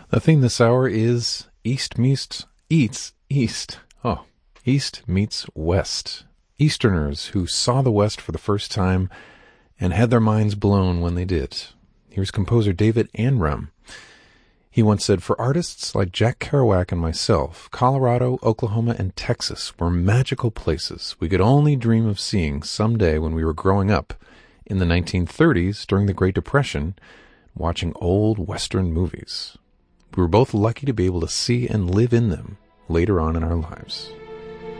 The theme this hour is East meets East. Oh, East meets West. Easterners who saw the West for the first time and had their minds blown when they did. Here's composer David Andrem. He once said, "For artists like Jack Kerouac and myself, Colorado, Oklahoma, and Texas were magical places we could only dream of seeing someday when we were growing up in the 1930s during the Great Depression, watching old Western movies. We were both lucky to be able to see and live in them later on in our lives."